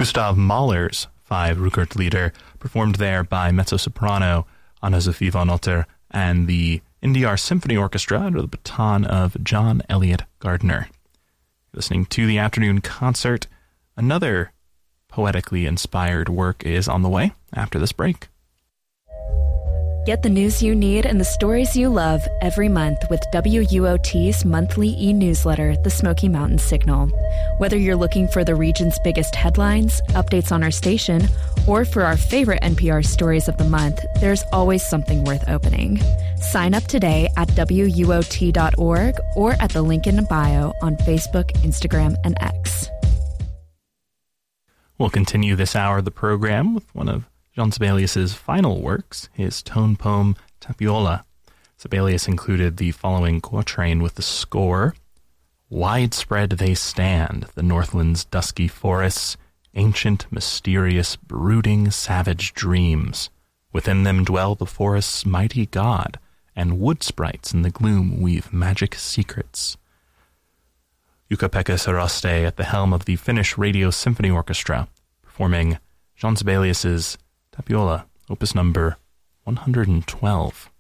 Gustav Mahler's 5 Rückert-Lieder, performed there by mezzo-soprano Anna-Sophie von Otter and the NDR Symphony Orchestra under the baton of John Elliott Gardner. Listening to the afternoon concert, another poetically inspired work is on the way after this break. Get the news you need and the stories you love every month with WUOT's monthly e-newsletter, The Smoky Mountain Signal. Whether you're looking for the region's biggest headlines, updates on our station, or for our favorite NPR stories of the month, there's always something worth opening. Sign up today at WUOT.org or at the link in bio on Facebook, Instagram, and X. We'll continue this hour of the program with one of Jean Sibelius's final works, his tone poem Tapiola. Sibelius included the following quatrain with the score: "Widespread they stand, the Northland's dusky forests, ancient, mysterious, brooding, savage dreams. Within them dwell the forest's mighty god, and wood sprites in the gloom weave magic secrets." Jukka-Pekka Saraste at the helm of the Finnish Radio Symphony Orchestra, performing Jean Sibelius's Tapiola, opus number 112.